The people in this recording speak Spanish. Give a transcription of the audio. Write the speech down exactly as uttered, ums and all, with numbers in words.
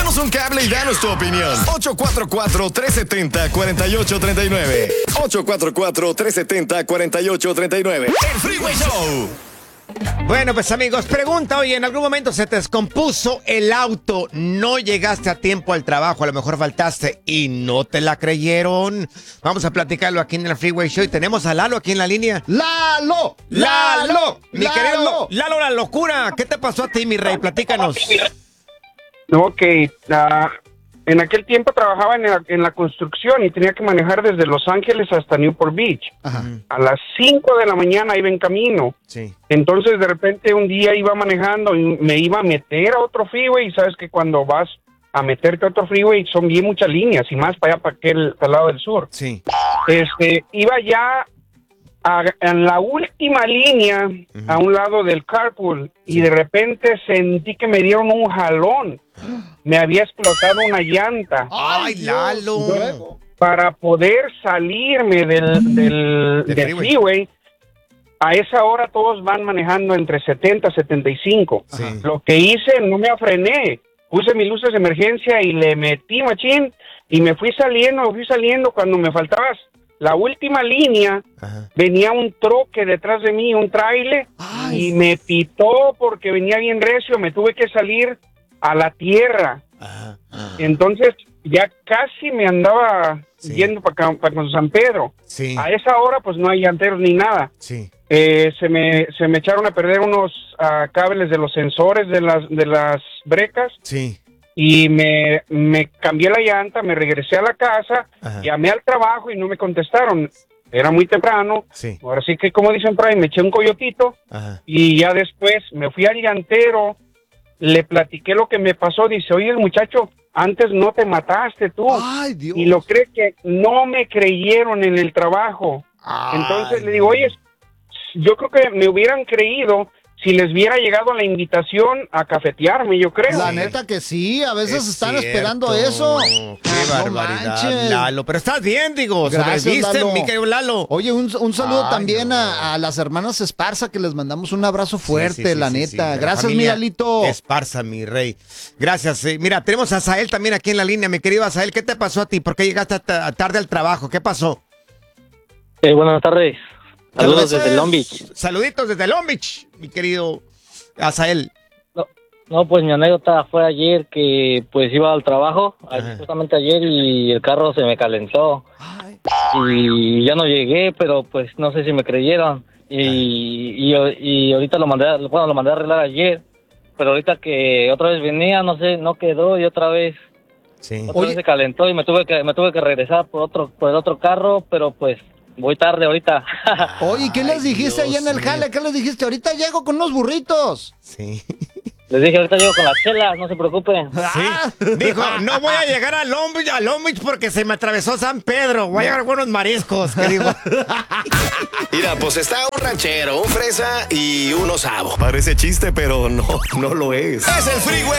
Échanos un cable y danos tu opinión. ocho cuatro cuatro, tres siete cero, cuatro ocho tres nueve. ocho cuatro cuatro, tres siete cero, cuatro ocho tres nueve. El Freeway Show. Bueno, pues amigos, pregunta, oye, ¿en algún momento se te descompuso el auto? ¿No llegaste a tiempo al trabajo? A lo mejor faltaste y no te la creyeron. Vamos a platicarlo aquí en el Freeway Show y tenemos a Lalo aquí en la línea. ¡Lalo! ¡Lalo! Mi ¡Lalo! querido Lalo, la locura. ¿Qué te pasó a ti, mi rey? Platícanos. Ok, uh, en aquel tiempo trabajaba en la, en la construcción y tenía que manejar desde Los Ángeles hasta Newport Beach. Ajá. A las cinco de la mañana iba en camino. Sí. Entonces de repente un día iba manejando y me iba a meter a otro freeway y sabes que cuando vas a meterte a otro freeway son bien muchas líneas y más para allá, para aquel, para el lado del sur. Sí. Este, iba ya a, en la última línea uh-huh. a un lado del carpool sí. y de repente sentí que me dieron un jalón. Me había explotado una llanta. ¡Ay, Lalo! Luego, para poder salirme del, del, ¿De del freeway? freeway, a esa hora todos van manejando entre setenta y setenta y cinco. Sí. Lo que hice, no me afrené. Puse mis luces de emergencia y le metí machín y me fui saliendo, me fui saliendo. Cuando me faltaba la última línea, ajá. venía un troque detrás de mí, un tráiler, y me pitó porque venía bien recio. Me tuve que salir a la tierra. Ajá, ajá. Entonces ya casi me andaba sí. yendo para pa con San Pedro. Sí. A esa hora pues no hay llanteros ni nada. Sí. Eh, se me se me echaron a perder unos uh, cables de los sensores de las de las brecas. Sí. Y me, me cambié la llanta, me regresé a la casa, ajá. llamé al trabajo y no me contestaron. Era muy temprano. Sí. Ahora sí que, como dicen por ahí, me eché un coyotito. Ajá. Y ya después me fui al llantero. Le platiqué lo que me pasó, dice, oye, el muchacho, antes no te mataste tú. Ay, Dios. Y lo cree que no me creyeron en el trabajo. Ay, entonces le digo, oye, yo creo que me hubieran creído si les hubiera llegado la invitación a cafetearme, yo creo. La neta que sí, a veces es están cierto. esperando eso. Qué no barbaridad, manches. Lalo. Pero estás bien, digo. Gracias, Lalo. Mi querido Lalo. Oye, un, un saludo Ay, también no. a, a las hermanas Esparza, que les mandamos un abrazo fuerte, sí, sí, sí, la sí, neta. sí. Gracias, mi Lalito. Esparza, mi rey. Gracias. Eh. Mira, tenemos a Asael también aquí en la línea. Mi querido Asael, ¿qué te pasó a ti? ¿Por qué llegaste tarde al trabajo? ¿Qué pasó? Eh, buenas tardes. Saludos desde Long Beach. Saluditos desde Long Beach, mi querido Asael. No, no, pues mi anécdota fue ayer que pues iba al trabajo, Ajá. justamente ayer, y el carro se me calentó. Ay. Y ya no llegué, pero pues no sé si me creyeron. Y, y, y ahorita lo mandé, bueno, lo mandé a arreglar ayer, pero ahorita que otra vez venía, no sé, no quedó y otra vez, sí. otra vez se calentó y me tuve que me tuve que regresar por otro por el otro carro, pero pues voy tarde ahorita. Oye, ¿qué les dijiste Dios ahí en el jale? mío. ¿Qué les dijiste? Ahorita llego con unos burritos. Sí. Les dije, ahorita llego con las chelas, no se preocupen. Sí. Dijo, no voy a llegar a Long Beach, a Long Beach porque se me atravesó San Pedro. Voy a llevar buenos mariscos. ¿Qué digo? Mira, pues está un ranchero, un fresa y un osavo. Parece chiste, pero no, no lo es. Es el Freeway